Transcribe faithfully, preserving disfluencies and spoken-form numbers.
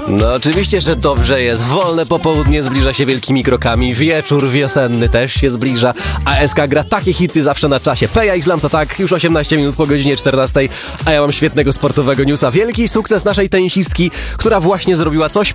No oczywiście, że dobrze jest. Wolne popołudnie zbliża się wielkimi krokami. Wieczór wiosenny też się zbliża. A S K gra takie hity zawsze na czasie. Peja i Slams Attack już osiemnaście minut po godzinie czternastej. A ja mam świetnego sportowego newsa. Wielki sukces naszej tenisistki, która właśnie zrobiła coś